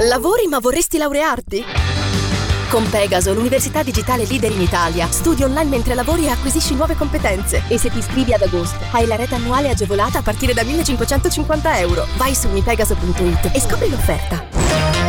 Lavori ma vorresti laurearti? Con Pegaso, l'università digitale leader in Italia, studi online mentre lavori e acquisisci nuove competenze. E se ti iscrivi ad agosto, hai la rete annuale agevolata a partire da 1.550 euro. Vai su unipegaso.it e scopri l'offerta.